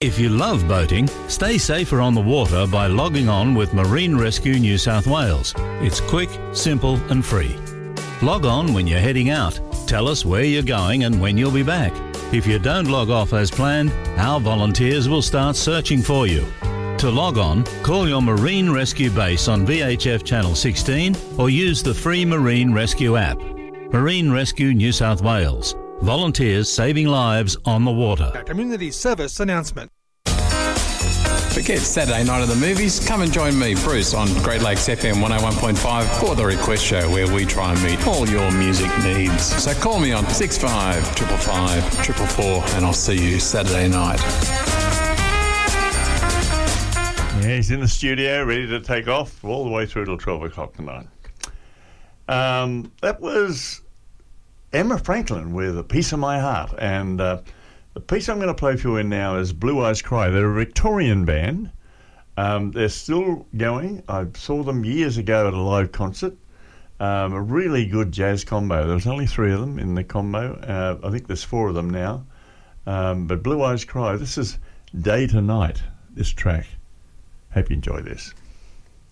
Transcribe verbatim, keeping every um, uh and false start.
If you love boating, stay safer on the water by logging on with Marine Rescue New South Wales. It's quick, simple and free. Log on when you're heading out. Tell us where you're going and when you'll be back. If you don't log off as planned, our volunteers will start searching for you. To log on, call your Marine Rescue base on V H F Channel sixteen or use the free Marine Rescue app. Marine Rescue New South Wales. Volunteers saving lives on the water. A community service announcement. Forget Saturday night at the movies. Come and join me, Bruce, on Great Lakes F M one oh one point five for the Request Show, where we try and meet all your music needs. So call me on six five five five five four four and I'll see you Saturday night. Yeah, he's in the studio, ready to take off all the way through till twelve o'clock tonight. Um, that was Emma Franklin with A Piece of My Heart. And uh, the piece I'm going to play for you in now is Blue Eyes Cry. They're a Victorian band. Um, they're still going. I saw them years ago at a live concert. Um, a really good jazz combo. There was only three of them in the combo. Uh, I think there's four of them now. Um, but Blue Eyes Cry, this is Day to Night, this track. Hope you enjoy this.